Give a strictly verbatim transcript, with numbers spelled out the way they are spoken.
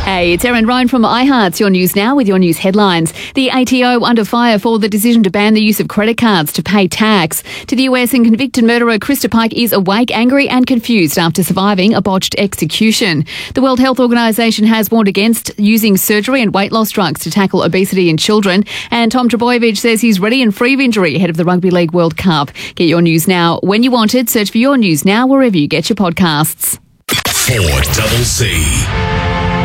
Hey, it's Erin Ryan from iHeart's Your News Now with your news headlines. The A T O under fire for the decision to ban the use of credit cards to pay tax. To the U S, and convicted murderer Krista Pike is awake, angry and confused after surviving a botched execution. The World Health Organization has warned against using surgery and weight loss drugs to tackle obesity in children. And Tom Trbojevic says he's ready and free of injury ahead of the Rugby League World Cup. Get your news now when you want it. Search for Your News Now wherever you get your podcasts. four C C.